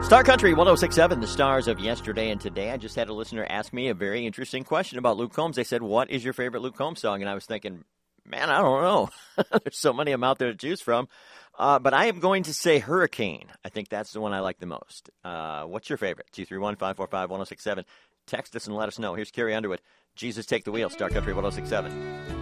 Star Country 106.7, the stars of yesterday and today. I just had a listener ask me a very interesting question about Luke Combs. They said, what is your favorite Luke Combs song? And I was thinking, man, I don't know. There's so many of them out there to choose from. But I am going to say Hurricane. I think that's the one I like the most. What's your favorite? 231-545-1067. Text us and let us know. Here's Carrie Underwood. Jesus Take the Wheel, Star Country 106.7.